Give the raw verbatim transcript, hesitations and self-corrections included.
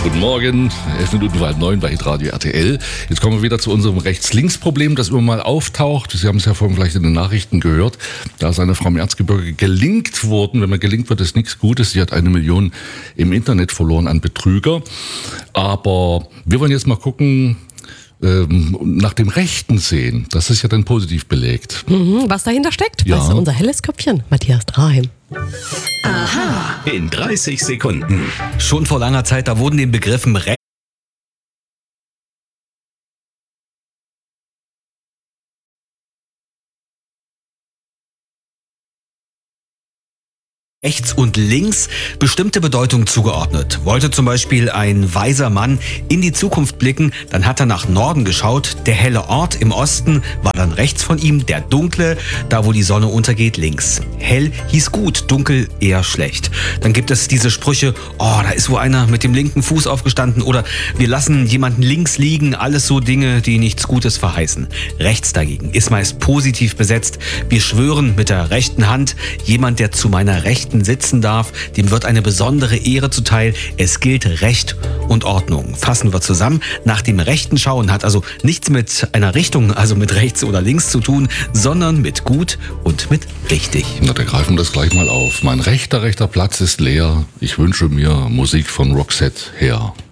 Guten Morgen, elf Minuten vor halb neun bei Hitradio R T L. Jetzt kommen wir wieder zu unserem Rechts-Links-Problem, das immer mal auftaucht. Sie haben es ja vorhin vielleicht in den Nachrichten gehört. Da ist eine Frau im Erzgebirge gelingt worden. Wenn man gelingt wird, ist nichts Gutes. Sie hat eine Million im Internet verloren an Betrüger. Aber wir wollen jetzt mal gucken, ähm, nach dem Rechten sehen. Das ist ja dann positiv belegt. Mhm, was dahinter steckt, Ja. weiß unser helles Köpfchen, Matthias Draheim. Aha, in dreißig Sekunden. Schon vor langer Zeit, da wurden den Begriffen Rechts- Rechts und links bestimmte Bedeutung zugeordnet. Wollte zum Beispiel ein weiser Mann in die Zukunft blicken, dann hat er nach Norden geschaut. Der helle Ort im Osten war dann rechts von ihm, der dunkle, da wo die Sonne untergeht, links. Hell hieß gut, dunkel eher schlecht. Dann gibt es diese Sprüche, oh, da ist wo einer mit dem linken Fuß aufgestanden oder wir lassen jemanden links liegen, alles so Dinge, die nichts Gutes verheißen. Rechts dagegen ist meist positiv besetzt. Wir schwören mit der rechten Hand, jemand, der zu meiner Rechten sitzen darf, dem wird eine besondere Ehre zuteil. Es gilt Recht und Ordnung. Fassen wir zusammen. Nach dem rechten Schauen hat also nichts mit einer Richtung, also mit rechts oder links zu tun, sondern mit gut und mit richtig. Na, dann greifen wir das gleich mal auf. Mein rechter, rechter Platz ist leer. Ich wünsche mir Musik von Roxette her.